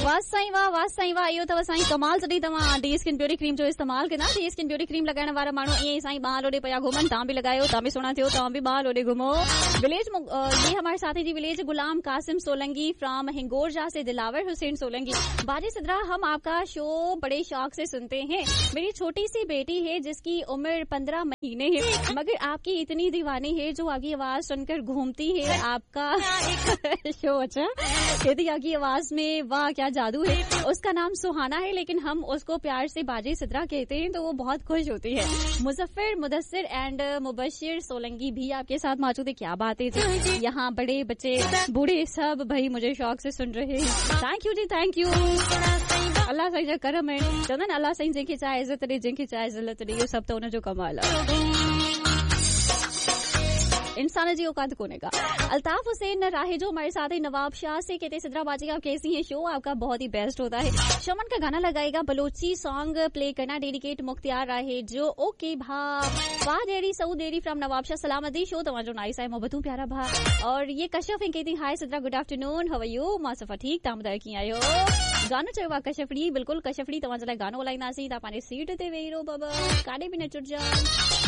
वाह साईं वाह इहो अथव साईं कमाल जॾहिं तव्हां डी स्किन ब्यूटी क्रीम जो इस्तेमाल कंदा डी स्किन ब्यूटी क्रीम लॻाइण वारा माण्हू ईअं ई साईं ॿाहिरि ओॾे पिया घुमनि तव्हां बि लॻायो तव्हां बि सुहिणा थियो तव्हां बि ॿाहिरि ओॾे घुमो विलेज ये हमारे साथी जी village Ghulam Qasim Solanki from हिंगोरजा से दिलावर हुसैन सोलंकी। बाजी सिद्रा हम आपका शो बड़े शौक से सुनते हैं। मेरी छोटी सी बेटी है जिसकी उम्र 15 महीने है मगर आपकी इतनी दीवानी है जो आपकी आवाज सुनकर घूमती है। आपका शो अच्छा कहती आपकी आवाज में वाह क्या जादू है। उसका नाम सुहाना है लेकिन हम उसको प्यार से बाजी सिद्रा कहते हैं तो वो बहुत खुश होती है। मुजफ्फर मुदस्सिर एंड मुबशिर सोलंकी भी आपके साथ मौजूद है। क्या बात है जी, यहाँ बड़े बच्चे बूढ़े सब भाई मुझे शौक से सुन रहे हैं। Thank you ji thank you. अल्लाह साईं जा करम आहिनि चवंदा आहिनि अल्लाह साईं जंहिंखे चाहे इज़त ॾे जंहिंखे चाहे ज़िलत ॾे इहो सभु त हुनजो कमाल आहे। इंसान जी औकात कोने का। अल्ताफ हुसैन राहे जो हमारे साथ है नवाब शाह से कहते सिद्रा बाजी आप कैसी हैं शो आपका बहुत ही बेस्ट होता है। शमन का गाना लगाएगा बलोची सॉन्ग प्ले करना डेडिकेट मुख्तियार राहे जो ओके भा वाह डेरी सऊ डेरी फ्रॉम नवाब शाह सलामती शो तव्हांजो नाइस आहे मोहब्बतूं प्यारा भा। और ये कश्यप हैं कहती हाय Sidra good afternoon how are you मां सफ़ा ठीक तव्हां ॿुधायो कीअं आहियो। गानो चयो आहे कश्यपड़ी बिल्कुलु कश्यपड़ी तव्हांजे लाइ गानो हलाईंदासीं तव्हां पंहिंजे सीट ते वेही रहो बाबा काॾे बि न चुटिजा।